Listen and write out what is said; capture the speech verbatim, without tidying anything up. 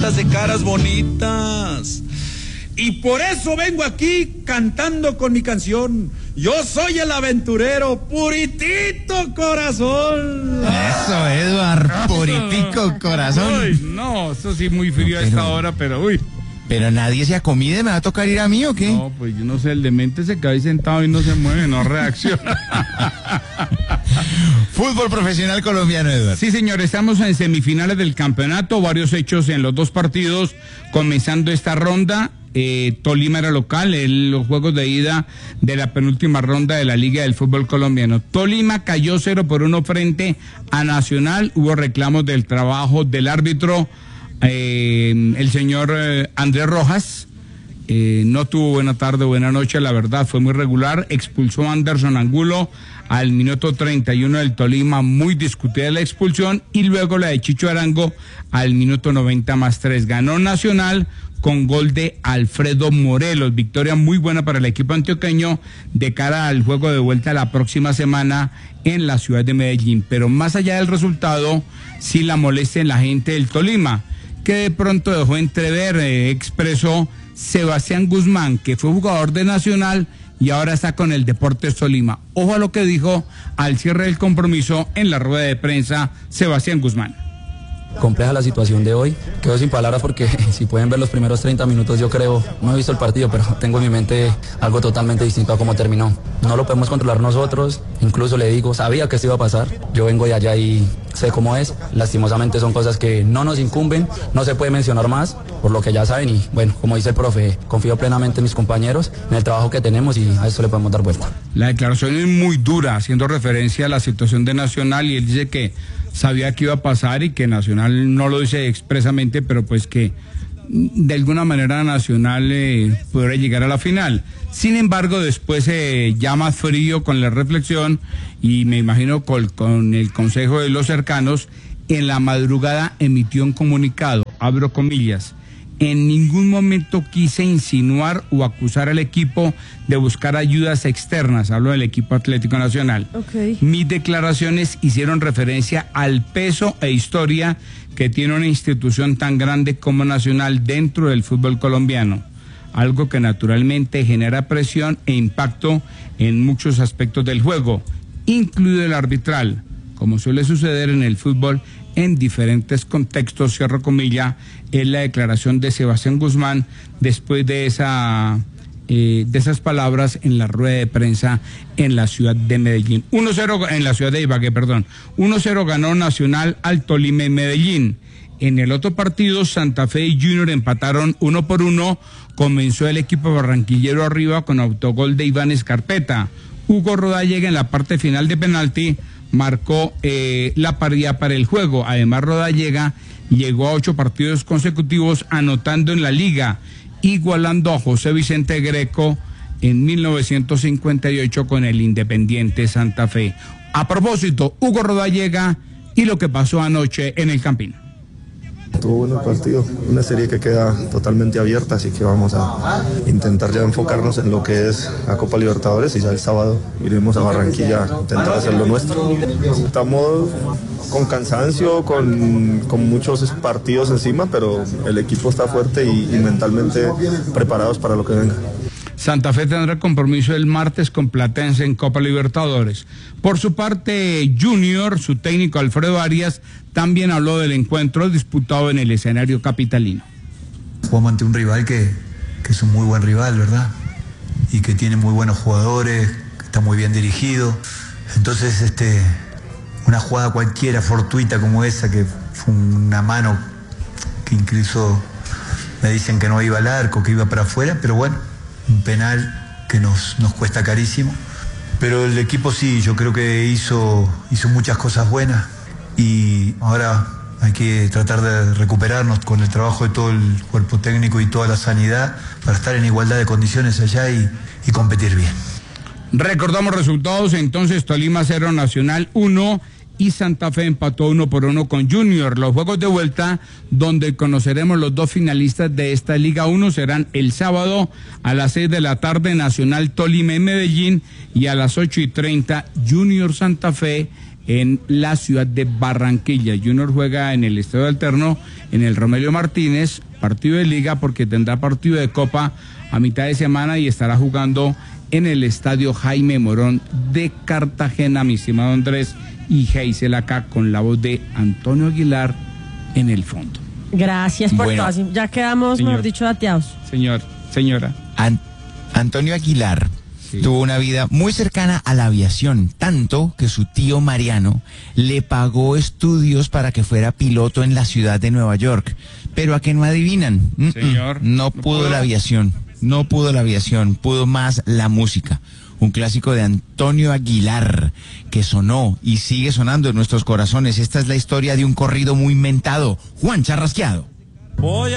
bonitas, de caras bonitas. Y por eso vengo aquí cantando con mi canción. Yo soy el aventurero, puritito corazón. Eso, Edward, puritico corazón. Uy, no, eso sí muy frío no, pero, a esta hora, pero uy. Pero nadie se acomide, ¿me va a tocar ir a mí o qué? No, pues yo no sé, el demente se queda ahí sentado y no se mueve, no reacciona. Fútbol profesional colombiano, Edward. Sí, señor, estamos en semifinales del campeonato, varios hechos en los dos partidos, comenzando esta ronda. Eh, Tolima era local en los juegos de ida de la penúltima ronda de la Liga del Fútbol Colombiano. Tolima cayó cero por uno frente a Nacional. Hubo reclamos del trabajo del árbitro, eh, el señor eh, Andrés Rojas. Eh, no tuvo buena tarde, buena noche, la verdad, fue muy regular. Expulsó a Anderson Angulo al minuto treinta y uno del Tolima, muy discutida la expulsión, y luego la de Chicho Arango al minuto noventa más tres. Ganó Nacional con gol de Alfredo Morelos. Victoria muy buena para el equipo antioqueño de cara al juego de vuelta la próxima semana en la ciudad de Medellín. Pero más allá del resultado, sí la molestia en la gente del Tolima, que de pronto dejó entrever, eh, expresó Sebastián Guzmán, que fue jugador de Nacional y ahora está con el Deportes Tolima. Ojo a lo que dijo al cierre del compromiso en la rueda de prensa Sebastián Guzmán. Compleja la situación de hoy, quedo sin palabras porque si pueden ver los primeros treinta minutos, yo creo, no he visto el partido, pero tengo en mi mente algo totalmente distinto a cómo terminó. No lo podemos controlar nosotros, incluso le digo, sabía que esto iba a pasar, yo vengo de allá y sé cómo es, lastimosamente son cosas que no nos incumben, no se puede mencionar más, por lo que ya saben, y bueno, como dice el profe, confío plenamente en mis compañeros, en el trabajo que tenemos y a eso le podemos dar vuelta. La declaración es muy dura, haciendo referencia a la situación de Nacional, y él dice que sabía que iba a pasar y que Nacional no lo dice expresamente, pero pues que de alguna manera Nacional eh, podrá llegar a la final. Sin embargo, después eh, ya más frío con la reflexión y me imagino con, con el consejo de los cercanos, en la madrugada emitió un comunicado, abro comillas: en ningún momento quise insinuar o acusar al equipo de buscar ayudas externas, hablo del equipo Atlético Nacional. Okay. Mis declaraciones hicieron referencia al peso e historia que tiene una institución tan grande como Nacional dentro del fútbol colombiano, algo que naturalmente genera presión e impacto en muchos aspectos del juego, incluido el arbitral, como suele suceder en el fútbol en diferentes contextos, cierro comilla, es la declaración de Sebastián Guzmán después de esa eh, de esas palabras en la rueda de prensa en la ciudad de Medellín. uno cero en la ciudad de Ibagué, perdón. uno cero ganó Nacional al Tolima en Medellín. En el otro partido, Santa Fe y Junior empataron uno por uno. Comenzó el equipo barranquillero arriba con autogol de Iván Escarpeta. Hugo Rodallega en la parte final de penalti marcó eh, la paridad para el juego. Además, Rodallega llegó a ocho partidos consecutivos anotando en la liga, igualando a José Vicente Greco en mil novecientos cincuenta y ocho con el Independiente Santa Fe. A propósito, Hugo Rodallega y lo que pasó anoche en el Campín. Estuvo bueno el partido, una serie que queda totalmente abierta, así que vamos a intentar ya enfocarnos en lo que es la Copa Libertadores y ya el sábado iremos a Barranquilla a intentar hacer lo nuestro. Estamos con cansancio, con, con muchos partidos encima, pero el equipo está fuerte y, y mentalmente preparados para lo que venga. Santa Fe tendrá compromiso el martes con Platense en Copa Libertadores. Por su parte, Junior, su técnico Alfredo Arias, también habló del encuentro disputado en el escenario capitalino. Jugamos ante un rival que, que es un muy buen rival, ¿verdad? Y que tiene muy buenos jugadores, que está muy bien dirigido. Entonces, este, una jugada cualquiera, fortuita como esa, que fue una mano que incluso me dicen que no iba al arco, que iba para afuera, pero bueno, un penal que nos, nos cuesta carísimo. Pero el equipo sí, yo creo que hizo, hizo muchas cosas buenas y ahora hay que tratar de recuperarnos con el trabajo de todo el cuerpo técnico y toda la sanidad para estar en igualdad de condiciones allá y, y competir bien. Recordamos resultados entonces: Tolima cero, Nacional uno y Santa Fe empató uno por uno con Junior. Los juegos de vuelta, donde conoceremos los dos finalistas de esta Liga uno, serán el sábado a las seis de la tarde, Nacional Tolima en Medellín, y a las ocho y treinta Junior Santa Fe en la ciudad de Barranquilla. Junior juega en el Estadio Alterno, en el Romelio Martínez, partido de liga porque tendrá partido de copa a mitad de semana y estará jugando en el Estadio Jaime Morón de Cartagena, mi estimado Andrés, y Geisel acá con la voz de Antonio Aguilar en el fondo. Gracias por Bueno, todo. Ya quedamos, señor. mejor dicho, dateados. Señor, señora. An- Antonio Aguilar Sí. tuvo una vida muy cercana a la aviación, tanto que su tío Mariano le pagó estudios para que fuera piloto en la ciudad de Nueva York. Pero a que no adivinan, Mm-mm, Señor, no ¿no pudo pudo? la aviación, no pudo la aviación, pudo más la música. Un clásico de Antonio Aguilar que sonó y sigue sonando en nuestros corazones. Esta es la historia de un corrido muy mentado. Juan Charrasqueado. Voy